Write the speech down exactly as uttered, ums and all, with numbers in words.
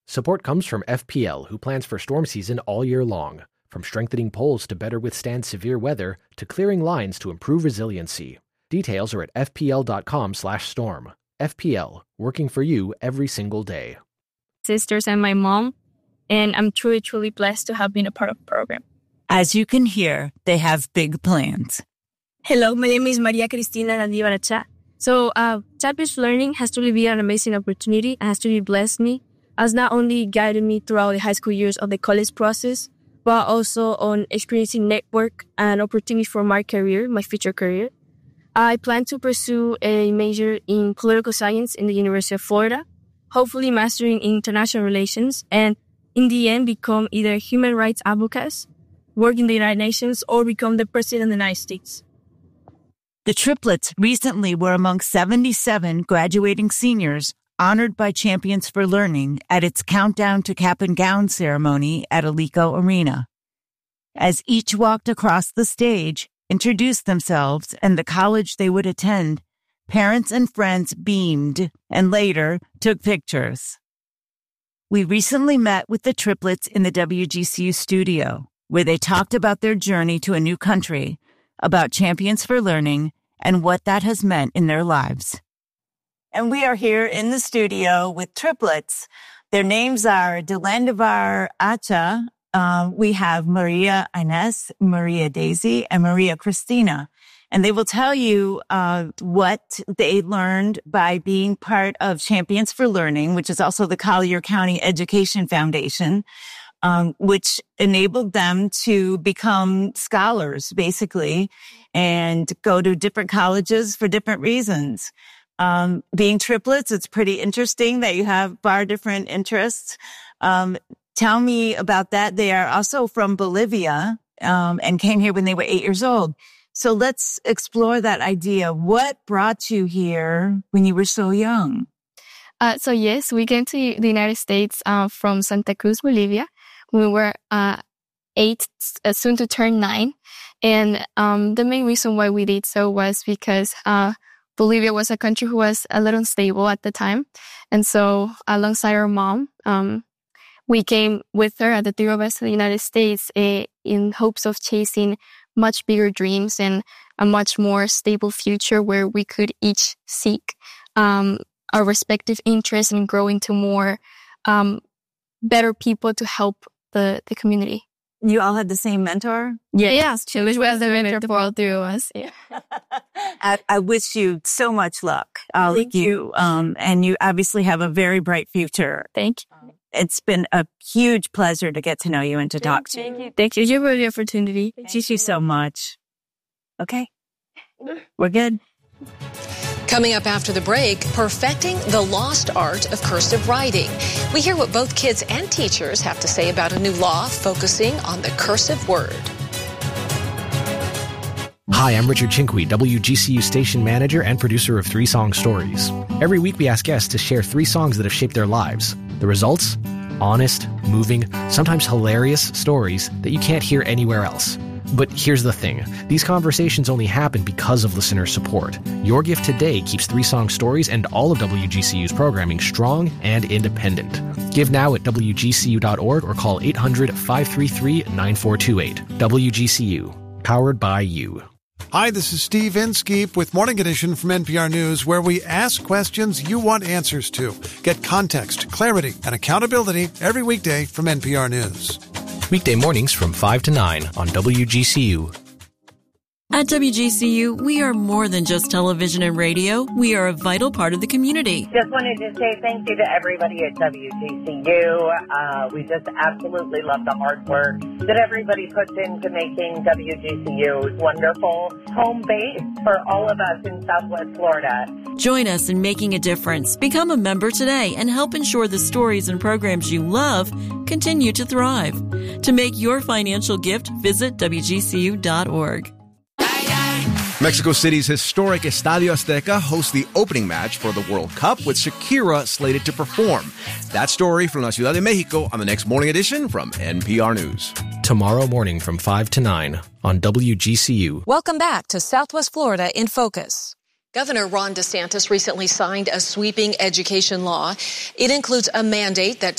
Support comes from F P L, who plans for storm season all year long. From strengthening poles to better withstand severe weather, to clearing lines to improve resiliency. Details are at fpl.com slash storm. F P L, working for you every single day. Sisters and my mom, and I'm truly, truly blessed to have been a part of the program. As you can hear, they have big plans. Hello, my name is Maria Cristina Landívar. So, uh, Champions for Learning has to be an amazing opportunity. It has to be blessed me, as not only guided me throughout the high school years of the college process, but also on experiencing network and opportunities for my career, my future career. I plan to pursue a major in political science in the University of Florida, hopefully mastering in international relations, and in the end become either human rights advocates, work in the United Nations, or become the President of the United States. The triplets recently were among seventy-seven graduating seniors honored by Champions for Learning at its Countdown to Cap and Gown ceremony at Alico Arena. As each walked across the stage, introduced themselves and the college they would attend, parents and friends beamed and later took pictures. We recently met with the triplets in the W G C U studio, where they talked about their journey to a new country, about Champions for Learning, and what that has meant in their lives. And we are here in the studio with triplets. Their names are Delandivar Acha. Uh, we have Maria Inés, Maria Daisy, and Maria Cristina. And they will tell you uh, what they learned by being part of Champions for Learning, which is also the Collier County Education Foundation, um, which enabled them to become scholars, basically, and go to different colleges for different reasons. Um, being triplets, it's pretty interesting that you have far different interests. Um, tell me about that. They are also from Bolivia, um, and came here when they were eight years old. So let's explore that idea. What brought you here when you were so young? Uh, so yes, we came to the United States uh, from Santa Cruz, Bolivia. We were uh, eight, uh, soon to turn nine. And um, the main reason why we did so was because uh, Bolivia was a country who was a little unstable at the time. And so alongside our mom, um, we came with her at the three of us to the United States uh, in hopes of chasing much bigger dreams and a much more stable future where we could each seek um, our respective interests and grow into more um, better people to help the, the community. You all had the same mentor? Yeah. Yes, she was the mentor for all three of us. Yeah. I, I wish you so much luck, all of you. Um, and you obviously have a very bright future. Thank you. It's been a huge pleasure to get to know you and to Thank talk to you. you. Thank you. Thank you for the opportunity. Thank you so much. Okay. We're good. Coming up after the break, perfecting the lost art of cursive writing. We hear what both kids and teachers have to say about a new law focusing on the cursive word. Hi, I'm Richard Chinqui, W G C U station manager and producer of Three Song Stories. Every week we ask guests to share three songs that have shaped their lives. The results? Honest, moving, sometimes hilarious stories that you can't hear anywhere else. But here's the thing. These conversations only happen because of listener support. Your gift today keeps Three Song Stories and all of W G C U's programming strong and independent. Give now at W G C U dot org or call eight hundred, five three three, nine four two eight. W G C U. Powered by you. Hi, this is Steve Inskeep with Morning Edition from N P R News, where we ask questions you want answers to. Get context, clarity, and accountability every weekday from N P R News. Weekday mornings from five to nine on W G C U. At W G C U, we are more than just television and radio. We are a vital part of the community. Just wanted to say thank you to everybody at W G C U. Uh, we just absolutely love the hard work that everybody puts into making W G C U's wonderful home base for all of us in Southwest Florida. Join us in making a difference. Become a member today and help ensure the stories and programs you love continue to thrive. To make your financial gift, visit W G C U dot org. Mexico City's historic Estadio Azteca hosts the opening match for the World Cup with Shakira slated to perform. That story from La Ciudad de Mexico on the next Morning Edition from N P R News. Tomorrow morning from five to nine on W G C U. Welcome back to Southwest Florida in Focus. Governor Ron DeSantis recently signed a sweeping education law. It includes a mandate that